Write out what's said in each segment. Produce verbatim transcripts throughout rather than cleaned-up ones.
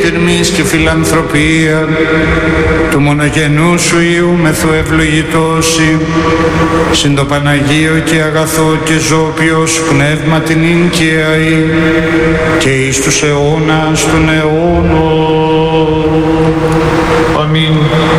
ειρμής και φιλανθρωπία, του μονογενού σου Υιού μεθού ευλογητώσει, συν το Παναγίο και αγαθό και ζώπιο σου πνεύμα την ίν και αή, και εις τους αιώνας των αιώνων. Αμήν.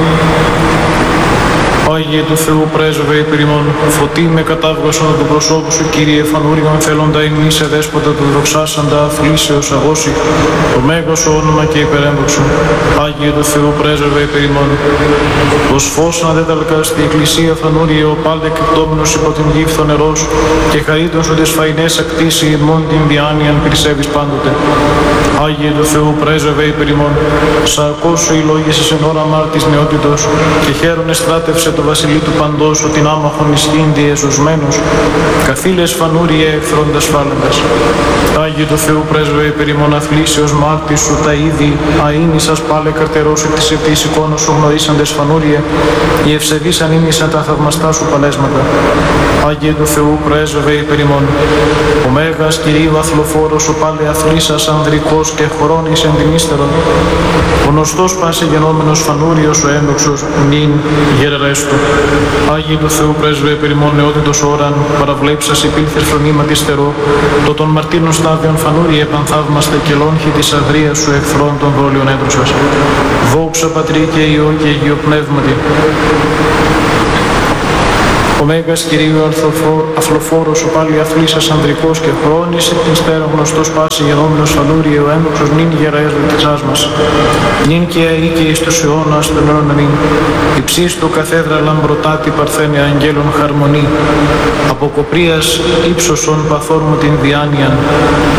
Άγιε του Θεού πρέσβε υπερ ημών, φωτί με κατάβγασον του προσώπου σου, Κύριε, φανούργαν θέλοντα ημί σε δέσποτα του δοξάσαντα αθλήσεως αγώσει, το μέγας όνομα και υπερέμποξον. Άγιε του Θεού πρέσβε υπερ ημών, ως φως αναδέταλκα στη εκκλησία φανούριε ο πάλε κρυπτόμενος υπό την γύφθο νερός, και χαρίτων σου τις φαϊνές ακτήσει ημών την διάνοιαν περισσεύεις πάντοτε. Άγιε του Θεού πρέσβε υπερ ημών, σαρκός σου οι λόγησες εν ώρα μάρτης νεότητος, και χαίρον εστράτευσε το βασιλεί του παντός, ότι άμαχον ισχύν διεσωσμένος, καθήλες φανούριε εχθρόντας φάλαντας. Άγιε του Θεού πρέσβε υπερ ημών, αθλήσεως μάρτης σου τα είδη, αΐνησας πάλε καρτερός εκ της επτής εικόνος σου γνωρίσαντες φανούριε, οι ευσεβείς ανήμισαν τα θαυμαστά σου παλέσματα. Άγιε του Θεού πρέσβε υπερ ημών, ο μέγας Κυρίου αθλοφόρος σου πάλε αθλήσας ανδρικός και χρόνης εν την ύστερον, ο γνωστός πάση γενόμενος φανούριος ο ένδοξος νυν γεραρέστο. Άγιε του Θεού πρέσβε υπερ ημών, νεότητος ώραν παραβλέψας υπήλθες φρονήματι στερό, το των μαρτύρων στάδιων φανούριε επανθαύμαστε και λόγχη της αγρίας σου εχθρών των δόλιων έντρουσας. Δόξα Πατρί και Υιό και Αγίο Πνεύματι. Ο Μέγας Κυρίου αθλοφόρος ο πάλι αθλήσας ανδρικός και χρόνης, εκ την στέρων γνωστός πάση γενόμενος φανούριε ο ένδοξος νυν γεραές δευτισάς μας. Νυν και αή και εις τους αιώνας των αιώνων αμήν. Υψίστο καθέδρα λαμπρωτάτη παρθένια αγγέλων χαρμονή, από κοπρίας ύψωσον παθόρ μου την διάνοιαν,